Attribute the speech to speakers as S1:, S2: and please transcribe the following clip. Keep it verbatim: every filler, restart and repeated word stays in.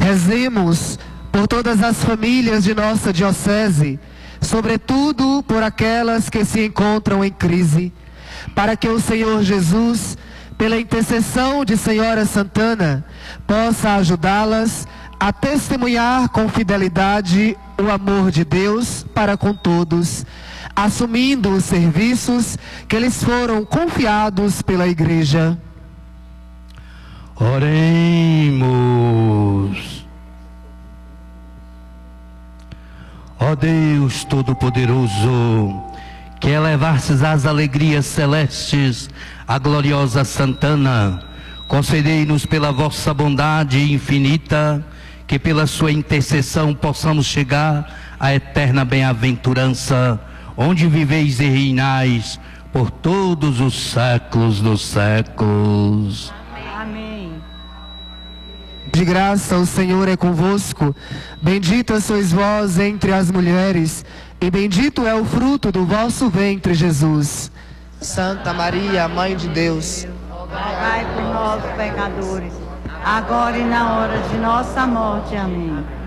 S1: Rezemos por todas as famílias de nossa diocese, sobretudo por aquelas que se encontram em crise, para que o Senhor Jesus, pela intercessão de Senhora Santana, possa ajudá-las a testemunhar com fidelidade o amor de Deus para com todos, assumindo os serviços que lhes foram confiados pela Igreja.
S2: Oremos. Ó Deus Todo-Poderoso, que elevastes às alegrias celestes a gloriosa Santana, concedei-nos pela vossa bondade infinita, que pela sua intercessão possamos chegar à eterna bem-aventurança, onde viveis e reinais por todos os séculos dos séculos.
S3: Amém.
S1: De graça o Senhor é convosco, bendita sois vós entre as mulheres, e bendito é o fruto do vosso ventre, Jesus.
S4: Santa Maria, Mãe de Deus,
S3: Rogai por nós, pecadores, agora e na hora de nossa morte. Amém.